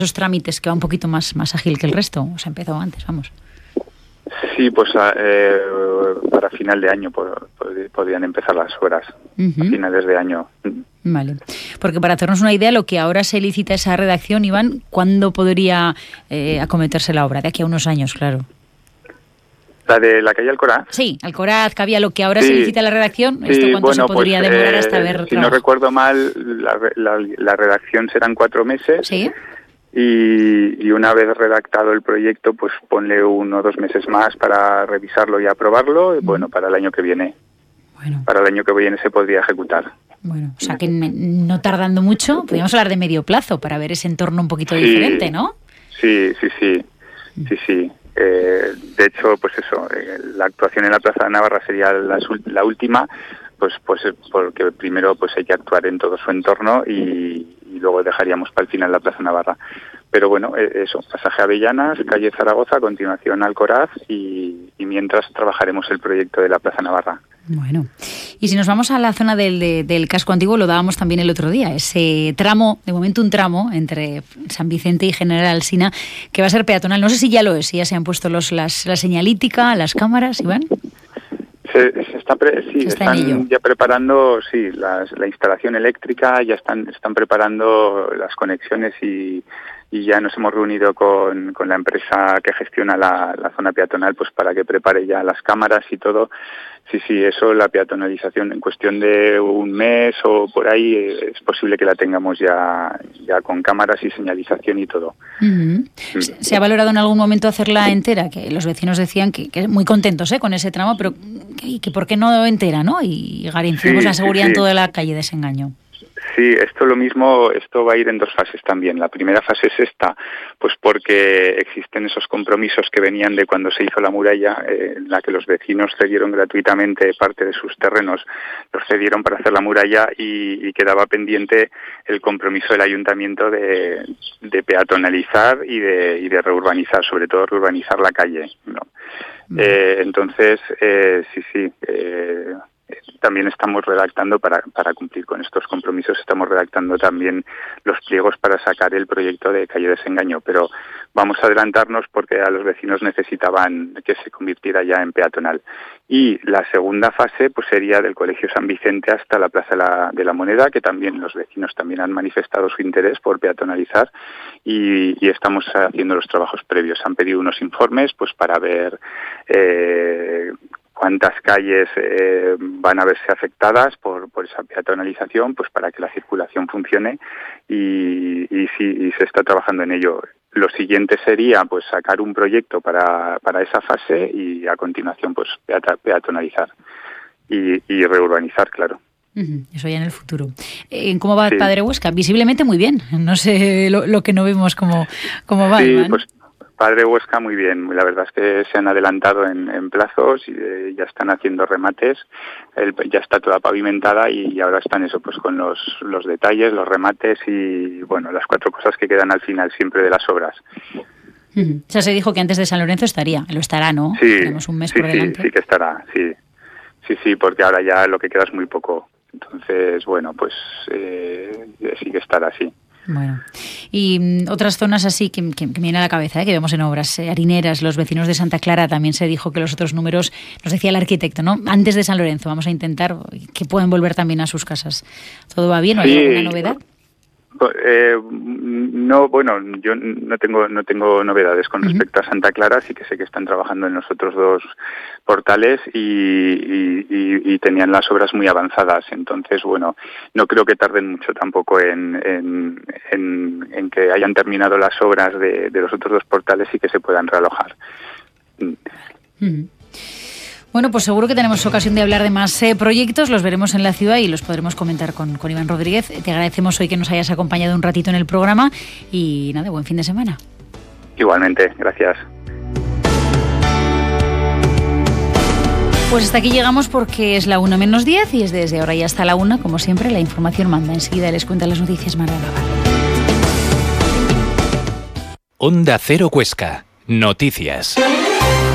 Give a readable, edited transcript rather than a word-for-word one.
esos trámites que va un poquito más ágil que el resto. O sea, empezó antes, vamos. Sí, pues para final de año podrían empezar las obras, a finales de año. Vale, porque para hacernos una idea, lo que ahora se licita esa redacción, Iván, ¿cuándo podría acometerse la obra? De aquí a unos años, claro. ¿La de la calle Alcoraz? Sí, Alcoraz, Cavia, lo que ahora se licita la redacción, ¿esto cuánto se podría demorar hasta ver si trabajo? no recuerdo mal, la redacción serán 4 meses. ¿Sí? Y una vez redactado el proyecto, pues ponle 1 o 2 meses más para revisarlo y aprobarlo, y bueno, para el año que viene. Bueno. Para el año que viene se podría ejecutar. Bueno, o sea que no tardando mucho, podríamos hablar de medio plazo para ver ese entorno un poquito diferente, ¿no? Sí. De hecho, pues eso, la actuación en la Plaza de Navarra sería la última, pues porque primero pues hay que actuar en todo su entorno y luego dejaríamos para el final la Plaza Navarra. Pero bueno, eso, pasaje Avellanas, calle Zaragoza, a continuación Alcoraz y mientras trabajaremos el proyecto de la Plaza Navarra. Bueno, y si nos vamos a la zona del casco antiguo, lo dábamos también el otro día, ese tramo, de momento un tramo entre San Vicente y General Alsina, que va a ser peatonal. No sé si ya lo es, si ya se han puesto la señalítica, las cámaras, Iván. Están ya preparando la instalación eléctrica, ya están preparando las conexiones y ya nos hemos reunido con la empresa que gestiona la zona peatonal pues para que prepare ya las cámaras y todo. Sí, eso, la peatonalización en cuestión de un mes o por ahí es posible que la tengamos ya con cámaras y señalización y todo. ¿Se ha valorado en algún momento hacerla entera? Que los vecinos decían que muy contentos con ese tramo, pero que ¿por qué no entera, no? Y garanticemos la seguridad en toda la calle de Desengaño. Sí, esto va a ir en 2 fases también. La primera fase es esta, pues porque existen esos compromisos que venían de cuando se hizo la muralla, en la que los vecinos cedieron gratuitamente parte de sus terrenos, los cedieron para hacer la muralla y quedaba pendiente el compromiso del ayuntamiento de peatonalizar y de reurbanizar, sobre todo reurbanizar la calle, ¿no? Entonces, también estamos redactando, para cumplir con estos compromisos, estamos redactando también los pliegos para sacar el proyecto de calle Desengaño, pero vamos a adelantarnos porque a los vecinos necesitaban que se convirtiera ya en peatonal. Y la segunda fase pues sería del Colegio San Vicente hasta la Plaza de la Moneda, que también los vecinos también han manifestado su interés por peatonalizar y estamos haciendo los trabajos previos. Han pedido unos informes pues para ver cuántas calles van a verse afectadas por esa peatonalización, pues para que la circulación funcione y se está trabajando en ello. Lo siguiente sería pues sacar un proyecto para esa fase y a continuación pues peatonalizar y reurbanizar, claro. Eso ya en el futuro. ¿Cómo va Padre Huesca? Visiblemente muy bien. No sé lo que no vemos cómo va. Sí, Iván. Pues Padre Huesca muy bien. La verdad es que se han adelantado en plazos y ya están haciendo remates. Ya está toda pavimentada y ahora están pues con los detalles, los remates y bueno, las 4 cosas que quedan al final siempre de las obras. O sea, se dijo que antes de San Lorenzo lo estará, ¿no? Sí, tenemos un mes por delante. Sí que estará, sí, porque ahora ya lo que queda es muy poco. Entonces, bueno, pues sí que estará, sí. Bueno, y otras zonas así que me vienen a la cabeza, que vemos en obras, harineras, los vecinos de Santa Clara, también se dijo que los otros números, nos decía el arquitecto, ¿no? Antes de San Lorenzo, vamos a intentar que puedan volver también a sus casas. ¿Todo va bien? ¿O hay alguna novedad? No, bueno, yo no tengo novedades con respecto a Santa Clara. Sí que sé que están trabajando en los otros 2 portales y tenían las obras muy avanzadas. Entonces, bueno, no creo que tarden mucho tampoco en que hayan terminado las obras de los otros 2 portales y que se puedan realojar. Bueno, pues seguro que tenemos ocasión de hablar de más proyectos, los veremos en la ciudad y los podremos comentar con Iván Rodríguez. Te agradecemos hoy que nos hayas acompañado un ratito en el programa y nada, buen fin de semana. Igualmente, gracias. Pues hasta aquí llegamos porque es la 1 menos 10 y es desde ahora y hasta la 1, como siempre, la información manda. Enseguida les cuentan las noticias Mara Navarro. Onda Cero Huesca. Noticias.